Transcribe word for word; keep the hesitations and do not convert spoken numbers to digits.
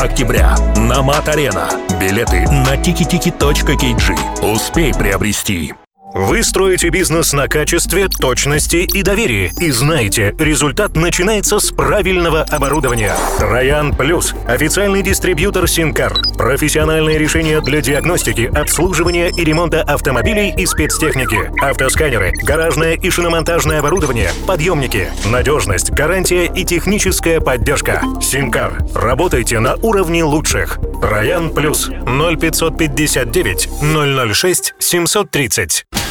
октября на Мат-Арена. Билеты на тики-тики точка кей джи. Успей приобрести. Вы строите бизнес на качестве, точности и доверии. И знаете, результат начинается с правильного оборудования. Троян Плюс – официальный дистрибьютор Синкар. Профессиональные решения для диагностики, обслуживания и ремонта автомобилей и спецтехники. Автосканеры, гаражное и шиномонтажное оборудование, подъемники. Надежность, гарантия и техническая поддержка. Синкар. Работайте на уровне лучших. Троян Плюс. ноль пятьсот пятьдесят девять ноль ноль шесть семьсот тридцать.